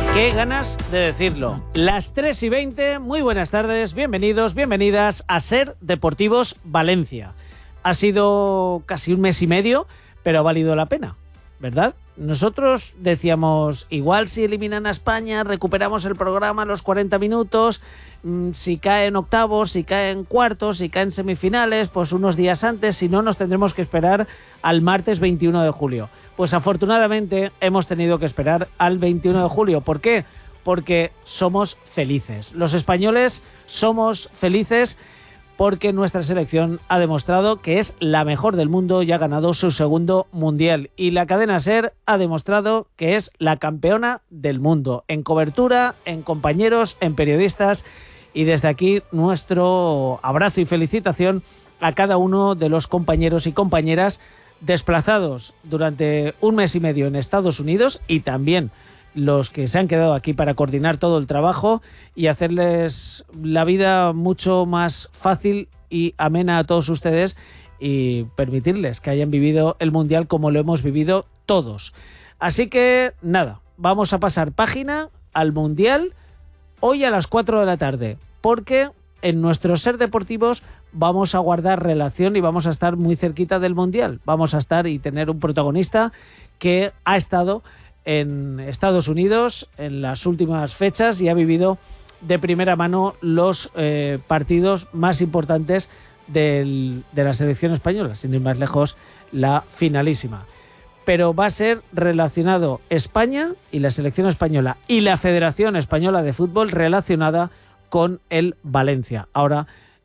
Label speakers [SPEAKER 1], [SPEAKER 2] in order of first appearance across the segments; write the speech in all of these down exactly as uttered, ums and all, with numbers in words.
[SPEAKER 1] Qué ganas de decirlo. Las tres y veinte, muy buenas tardes, bienvenidos, bienvenidas a Ser Deportivos Valencia. Ha sido casi un mes y medio, pero ha valido la pena, ¿verdad? Nosotros decíamos, igual si eliminan a España, recuperamos el programa a los cuarenta minutos, mmm, si caen octavos, si caen cuartos, si caen semifinales, pues unos días antes, si no nos tendremos que esperar al martes veintiuno de julio. Pues afortunadamente hemos tenido que esperar al veintiuno de julio. ¿Por qué? Porque somos felices. Los españoles somos felices porque nuestra selección ha demostrado que es la mejor del mundo y ha ganado su segundo mundial. Y la cadena SER ha demostrado que es la campeona del mundo. En cobertura, en compañeros, en periodistas. Y desde aquí nuestro abrazo y felicitación a cada uno de los compañeros y compañeras desplazados durante un mes y medio en Estados Unidos y también los que se han quedado aquí para coordinar todo el trabajo y hacerles la vida mucho más fácil y amena a todos ustedes y permitirles que hayan vivido el Mundial como lo hemos vivido todos. Así que nada, vamos a pasar página al Mundial hoy a las cuatro de la tarde, porque en nuestros Ser Deportivos vamos a guardar relación y vamos a estar muy cerquita del Mundial. Vamos a estar y tener un protagonista que ha estado en Estados Unidos en las últimas fechas y ha vivido de primera mano los eh, partidos más importantes del, de la selección española, sin ir más lejos, la finalísima. Pero va a ser relacionado España y la selección española y la Federación Española de Fútbol relacionada con el Valencia. Ahora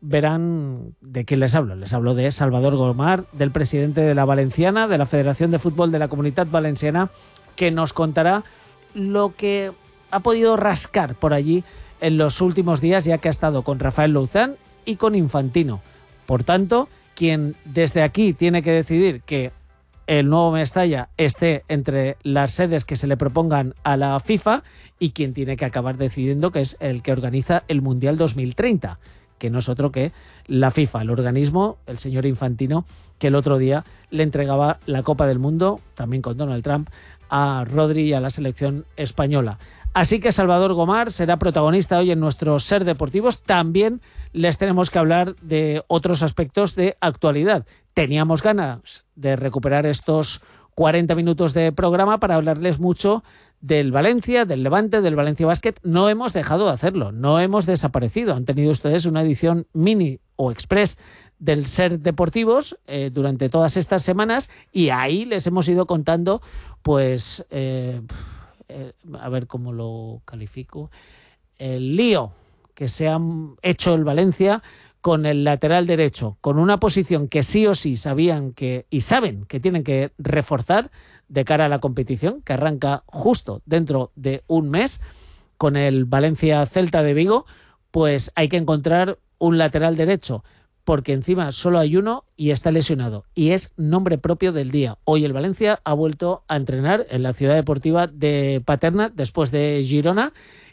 [SPEAKER 1] verán de quién les hablo. Les hablo de Salvador Gomar, del presidente de la Valenciana, de la Federación de Fútbol de la Comunitat Valenciana, que nos contará lo que ha podido rascar por allí en los últimos días, ya que ha estado con Rafael Louzán y con Infantino. Por tanto, quien desde aquí tiene que decidir que el nuevo Mestalla esté entre las sedes que se le propongan a la FIFA y quien tiene que acabar decidiendo que es el que organiza el Mundial dos mil treinta, que no es otro que la FIFA, el organismo, el señor Infantino, que el otro día le entregaba la Copa del Mundo, también con Donald Trump, a Rodri y a la selección española. Así que Salvador Gomar será protagonista hoy en nuestros Ser Deportivos. También les tenemos que hablar de otros aspectos de actualidad. Teníamos ganas de recuperar estos cuarenta minutos de programa para hablarles mucho del Valencia, del Levante, del Valencia Basket. No hemos dejado de hacerlo, no hemos desaparecido. Han tenido ustedes una edición mini o express del Ser Deportivos eh, durante todas estas semanas y ahí les hemos ido contando, pues, eh, eh, a ver cómo lo califico, el lío que se ha hecho el Valencia con el lateral derecho, con una posición que sí o sí sabían que y saben que tienen que reforzar de cara a la competición, que arranca justo dentro de un mes con el Valencia Celta de Vigo. Pues hay que encontrar un lateral derecho, porque encima solo hay uno y está lesionado, y es nombre propio del día. Hoy el Valencia ha vuelto a entrenar en la ciudad deportiva de Paterna después de Girona,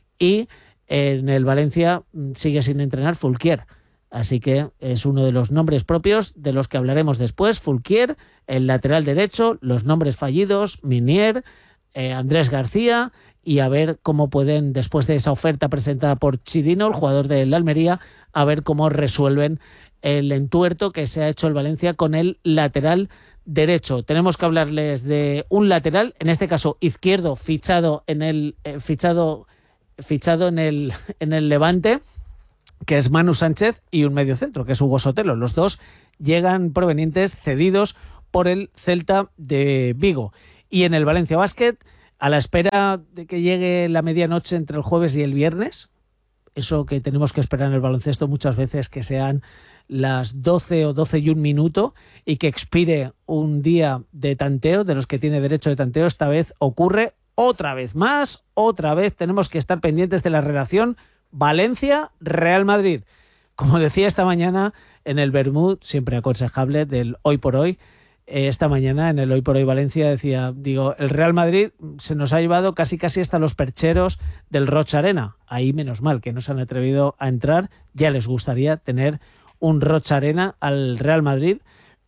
[SPEAKER 1] y en el Valencia sigue sin entrenar Fulquier. Así que es uno de los nombres propios de los que hablaremos después. Fulquier, el lateral derecho, los nombres fallidos, Minier, eh, Andrés García, y a ver cómo pueden, después de esa oferta presentada por Chirino, el jugador del Almería, a ver cómo resuelven el entuerto que se ha hecho el Valencia con el lateral derecho. Tenemos que hablarles de un lateral, en este caso izquierdo, fichado en el eh, fichado fichado en el en el Levante, que es Manu Sánchez, y un mediocentro, que es Hugo Sotelo. Los dos llegan provenientes, cedidos por el Celta de Vigo. Y en el Valencia Basket, a la espera de que llegue la medianoche entre el jueves y el viernes, eso que tenemos que esperar en el baloncesto muchas veces, que sean las doce o doce y un minuto, y que expire un día de tanteo, de los que tiene derecho de tanteo. Esta vez ocurre otra vez más, otra vez tenemos que estar pendientes de la relación Valencia-Real Madrid. Como decía esta mañana en el Bermud, siempre aconsejable, del Hoy por Hoy, eh, esta mañana en el Hoy por Hoy Valencia decía, digo, el Real Madrid se nos ha llevado casi casi hasta los percheros del Roig Arena. Ahí menos mal que no se han atrevido a entrar, ya les gustaría tener un Roig Arena al Real Madrid,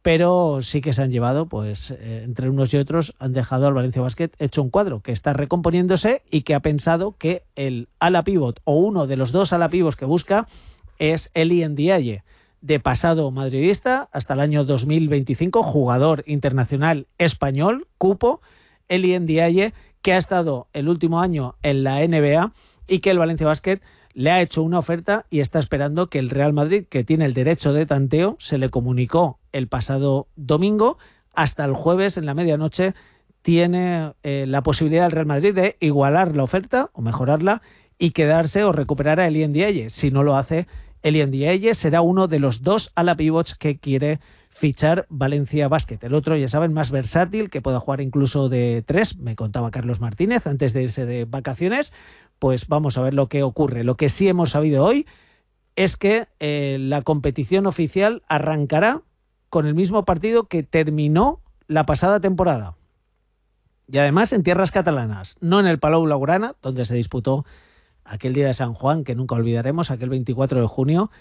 [SPEAKER 1] pero sí que se han llevado, pues eh, entre unos y otros, han dejado al Valencia Basket hecho un cuadro que está recomponiéndose y que ha pensado que el ala pívot o uno de los dos ala pivots que busca es Elie Ndiaye, de pasado madridista hasta el año dos mil veinticinco, jugador internacional español, cupo, Elie Ndiaye, que ha estado el último año en la N B A y que el Valencia Basket le ha hecho una oferta y está esperando que el Real Madrid, que tiene el derecho de tanteo, se le comunicó el pasado domingo, hasta el jueves en la medianoche tiene eh, la posibilidad del Real Madrid de igualar la oferta o mejorarla y quedarse o recuperar a Elie Ndiaye. Si no lo hace, Elie Ndiaye será uno de los dos ala pivots que quiere fichar Valencia Basket. El otro, ya saben, más versátil, que pueda jugar incluso de tres, me contaba Carlos Martínez antes de irse de vacaciones. Pues vamos a ver lo que ocurre. Lo que sí hemos sabido hoy es que eh, la competición oficial arrancará con el mismo partido que terminó la pasada temporada. Y además en tierras catalanas, no en el Palau Blaugrana, donde se disputó aquel día de San Juan, que nunca olvidaremos, aquel veinticuatro de junio,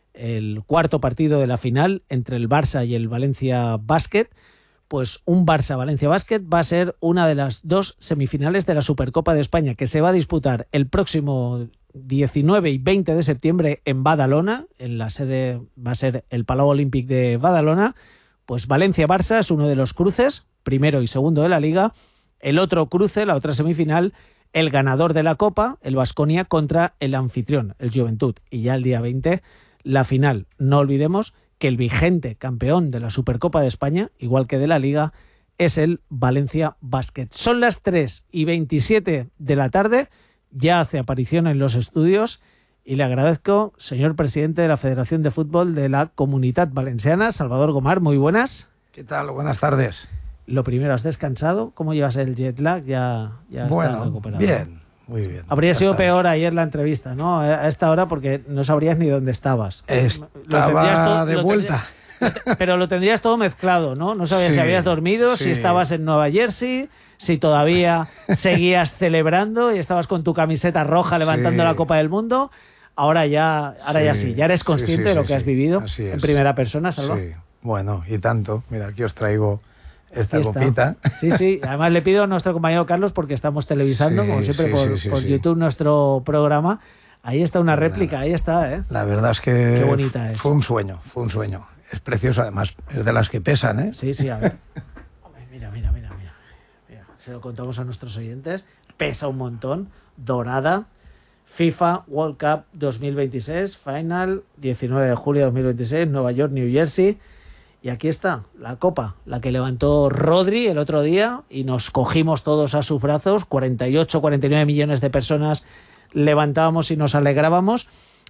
[SPEAKER 1] el cuarto partido de la final entre el Barça y el Valencia Basket. Pues un Barça-Valencia Basket va a ser una de las dos semifinales de la Supercopa de España, que se va a disputar el próximo diecinueve y veinte de septiembre en Badalona. En la sede va a ser el Palau Olímpic de Badalona. Pues Valencia-Barça es uno de los cruces, primero y segundo de la Liga. El otro cruce, la otra semifinal, el ganador de la Copa, el Baskonia, contra el anfitrión, el Juventud. Y ya el día veinte, la final. No olvidemos que el vigente campeón de la Supercopa de España, igual que de la Liga, es el Valencia Basket. Son las tres y veintisiete de la tarde, ya hace aparición en los estudios y le agradezco, señor presidente de la Federación de Fútbol de la Comunitat Valenciana, Salvador Gomar, muy buenas.
[SPEAKER 2] ¿Qué tal? Buenas tardes.
[SPEAKER 1] Lo primero, ¿has descansado? ¿Cómo llevas el jet lag? Ya, ya
[SPEAKER 2] bueno,
[SPEAKER 1] estás recuperado.
[SPEAKER 2] Bien. Muy bien.
[SPEAKER 1] Habría
[SPEAKER 2] ya
[SPEAKER 1] sido
[SPEAKER 2] está.
[SPEAKER 1] peor ayer la entrevista, ¿no? A esta hora porque no sabrías ni dónde estabas.
[SPEAKER 2] Estaba todo, de vuelta.
[SPEAKER 1] Tendrías, pero lo tendrías todo mezclado, ¿no? No sabías
[SPEAKER 2] sí,
[SPEAKER 1] si habías dormido,
[SPEAKER 2] sí.
[SPEAKER 1] si estabas en Nueva Jersey, si todavía seguías celebrando y estabas con tu camiseta roja levantando
[SPEAKER 2] sí.
[SPEAKER 1] la Copa del Mundo. Ahora ya, ahora
[SPEAKER 2] sí.
[SPEAKER 1] ya sí, ya eres consciente
[SPEAKER 2] sí, sí,
[SPEAKER 1] de lo
[SPEAKER 2] sí,
[SPEAKER 1] que has
[SPEAKER 2] sí.
[SPEAKER 1] vivido
[SPEAKER 2] Así
[SPEAKER 1] en
[SPEAKER 2] es.
[SPEAKER 1] primera persona, Salva.
[SPEAKER 2] Sí, bueno, y tanto. Mira, aquí os traigo esta
[SPEAKER 1] Aquí está.
[SPEAKER 2] copita.
[SPEAKER 1] Sí, sí. Además le pido a nuestro compañero Carlos, porque estamos televisando,
[SPEAKER 2] Sí,
[SPEAKER 1] como siempre,
[SPEAKER 2] sí,
[SPEAKER 1] por,
[SPEAKER 2] sí, sí,
[SPEAKER 1] por
[SPEAKER 2] sí.
[SPEAKER 1] YouTube nuestro programa. Ahí está una réplica,
[SPEAKER 2] Nada.
[SPEAKER 1] ahí está, ¿eh?
[SPEAKER 2] La verdad es que
[SPEAKER 1] Qué bonita es.
[SPEAKER 2] fue un sueño, fue un sueño. Es precioso, además, es de las que pesan, ¿eh?
[SPEAKER 1] Sí, sí, a ver. Hombre, mira, mira, mira, mira, mira. Se lo contamos a nuestros oyentes. Pesa un montón. Dorada. FIFA World Cup dos mil veintiséis. Final diecinueve de julio de dos mil veintiséis. Nueva York, New Jersey. Y aquí está, la copa, la que levantó Rodri el otro día y nos cogimos todos a sus brazos. cuarenta y ocho, cuarenta y nueve millones de personas levantábamos y nos alegrábamos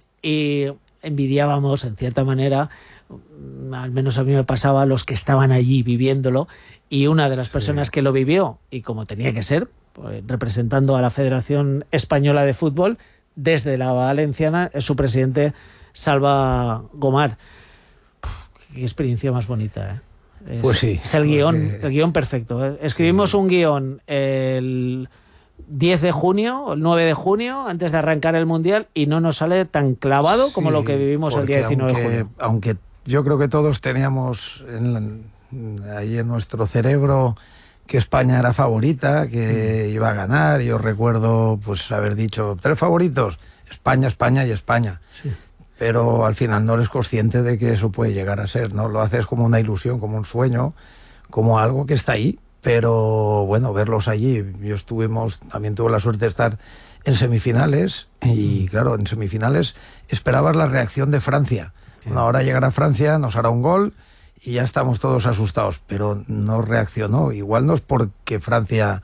[SPEAKER 1] y envidiábamos, en cierta manera, al menos a mí me pasaba, a los que estaban allí viviéndolo. Y una de las personas
[SPEAKER 2] Sí.
[SPEAKER 1] que lo vivió, y como tenía que ser, pues, representando a la Federación Española de Fútbol, desde la Valenciana, es su presidente, Salva Gomar. Qué experiencia más bonita, ¿eh? Es,
[SPEAKER 2] Pues sí,
[SPEAKER 1] es el guión,
[SPEAKER 2] porque-
[SPEAKER 1] el guión perfecto, ¿eh? Escribimos
[SPEAKER 2] Sí.
[SPEAKER 1] un guión el diez de junio, o el nueve de junio, antes de arrancar el Mundial, y no nos sale tan clavado como
[SPEAKER 2] Sí,
[SPEAKER 1] lo que vivimos el día
[SPEAKER 2] porque
[SPEAKER 1] diecinueve de
[SPEAKER 2] aunque,
[SPEAKER 1] junio.
[SPEAKER 2] Aunque yo creo que todos teníamos en, ahí en nuestro cerebro que España era favorita, que iba a ganar. Yo recuerdo pues haber dicho tres favoritos, España, España y España.
[SPEAKER 1] Sí.
[SPEAKER 2] Pero al final no eres consciente de que eso puede llegar a ser, ¿no? Lo haces como una ilusión, como un sueño, como algo que está ahí. Pero bueno, verlos allí, yo estuvimos, también tuve la suerte de estar en semifinales y claro, en semifinales esperabas la reacción de Francia.
[SPEAKER 1] Sí.
[SPEAKER 2] Bueno, ahora llegará Francia, nos hará un gol y ya estamos todos asustados, pero no reaccionó. Igual no es porque Francia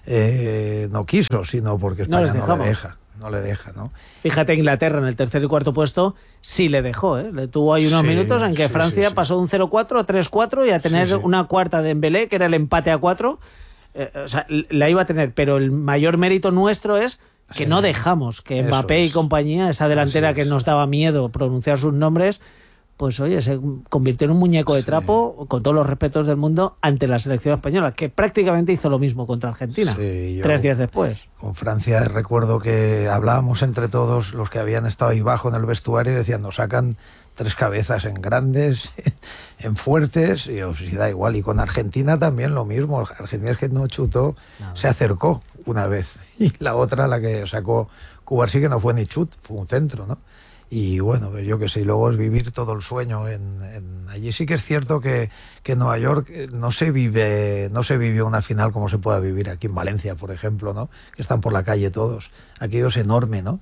[SPEAKER 2] eh, no quiso, sino porque
[SPEAKER 1] No
[SPEAKER 2] España
[SPEAKER 1] les
[SPEAKER 2] no,
[SPEAKER 1] dejamos.
[SPEAKER 2] le deja, no le deja, ¿no?
[SPEAKER 1] Fíjate, Inglaterra en el tercer y cuarto puesto sí le dejó, ¿eh? Le tuvo ahí unos
[SPEAKER 2] Sí,
[SPEAKER 1] minutos en que
[SPEAKER 2] sí,
[SPEAKER 1] Francia
[SPEAKER 2] sí, sí.
[SPEAKER 1] pasó de un cero cuatro a tres cuatro y a tener
[SPEAKER 2] Sí, sí.
[SPEAKER 1] una cuarta de Dembélé, que era el empate a cuatro. Eh, o sea, la iba a tener, pero el mayor mérito nuestro es que
[SPEAKER 2] Sí.
[SPEAKER 1] no dejamos que
[SPEAKER 2] Eso
[SPEAKER 1] Mbappé y
[SPEAKER 2] es.
[SPEAKER 1] compañía, esa delantera
[SPEAKER 2] Así
[SPEAKER 1] que
[SPEAKER 2] es.
[SPEAKER 1] nos daba miedo pronunciar sus nombres, pues oye, se convirtió en un muñeco de trapo, sí, con todos los respetos del mundo, ante la selección española, que prácticamente hizo lo mismo contra Argentina, sí, yo, tres días después.
[SPEAKER 2] Con Francia recuerdo que hablábamos entre todos los que habían estado ahí bajo en el vestuario y decían, nos sacan tres cabezas en grandes, en fuertes, y os da igual. Y con Argentina también lo mismo. Argentina es que no chutó, no, se acercó una vez, y la otra, la que sacó Cuba, sí que no fue ni chut, fue un centro, ¿no? Y bueno, pues yo qué sé, y luego es vivir todo el sueño en, en allí. Sí que es cierto que, que en Nueva York no se vive, no se vivió una final como se pueda vivir aquí en Valencia, por ejemplo, ¿no? Que están por la calle todos. Aquello es enorme, ¿no?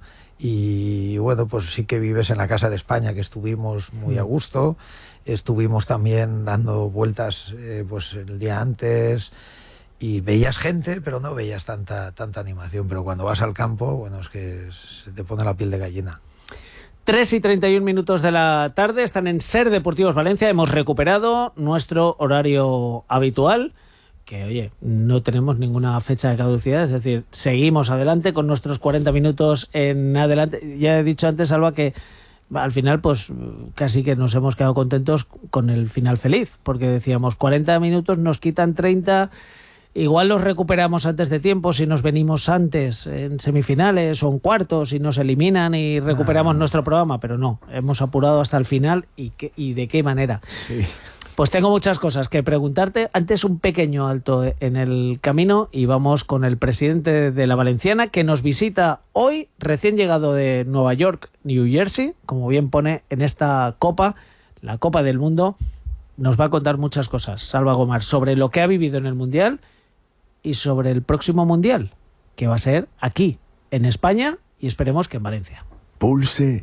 [SPEAKER 2] Y bueno, pues sí que vives en la Casa de España, que estuvimos muy a gusto. Estuvimos también dando vueltas eh, pues el día antes, y veías gente, pero no veías tanta, tanta animación. Pero cuando vas al campo, bueno, es que se te pone la piel de gallina.
[SPEAKER 1] tres y treinta y un minutos de la tarde, están en Ser Deportivos Valencia. Hemos recuperado nuestro horario habitual, que oye, no tenemos ninguna fecha de caducidad, es decir, seguimos adelante con nuestros cuarenta minutos en adelante. Ya he dicho antes, Alba, que al final pues casi que nos hemos quedado contentos con el final feliz, porque decíamos cuarenta minutos, nos quitan treinta, igual los recuperamos antes de tiempo si nos venimos antes en semifinales o en cuartos y nos eliminan y recuperamos ah. nuestro programa, pero no, hemos apurado hasta el final. ¿Y, qué, y de qué manera?
[SPEAKER 2] Sí.
[SPEAKER 1] Pues tengo muchas cosas que preguntarte. Antes un pequeño alto en el camino y vamos con el presidente de la Valenciana, que nos visita hoy, recién llegado de Nueva York, New Jersey, como bien pone en esta Copa, la Copa del Mundo. Nos va a contar muchas cosas, Salva Gomar, sobre lo que ha vivido en el Mundial y sobre el próximo Mundial, que va a ser aquí, en España, y esperemos que en Valencia.
[SPEAKER 3] Pulse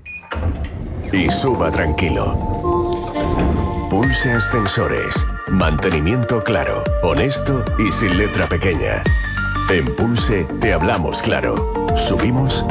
[SPEAKER 3] y suba tranquilo. Pulse Ascensores. Mantenimiento claro, honesto y sin letra pequeña. En Pulse te hablamos claro. Subimos.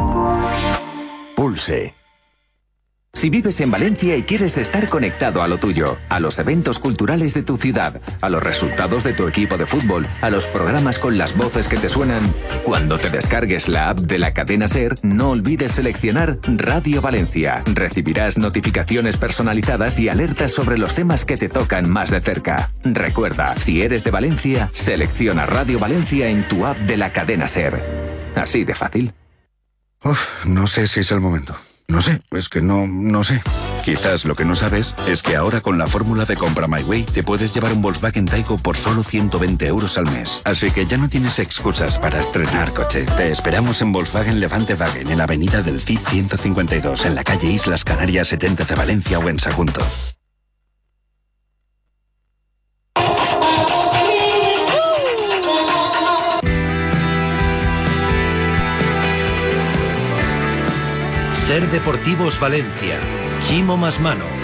[SPEAKER 3] Pulse.
[SPEAKER 4] Si vives en Valencia y quieres estar conectado a lo tuyo, a los eventos culturales de tu ciudad, a los resultados de tu equipo de fútbol, a los programas con las voces que te suenan, cuando te descargues la app de la cadena SER, no olvides seleccionar Radio Valencia. Recibirás notificaciones personalizadas y alertas sobre los temas que te tocan más de cerca. Recuerda, si eres de Valencia, selecciona Radio Valencia en tu app de la cadena SER. Así de fácil.
[SPEAKER 5] Uf, no sé si es el momento. No sé, es que no, no sé. Quizás lo que no sabes es que ahora con la fórmula de Compra My Way te puedes llevar un Volkswagen Taigo por solo ciento veinte euros al mes. Así que ya no tienes excusas para estrenar coche. Te esperamos en Volkswagen Levante Wagen, en la avenida del Cid ciento cincuenta y dos, en la calle Islas Canarias setenta de Valencia o en Sagunto.
[SPEAKER 6] Ser Deportivos Valencia, Chimo Masmano.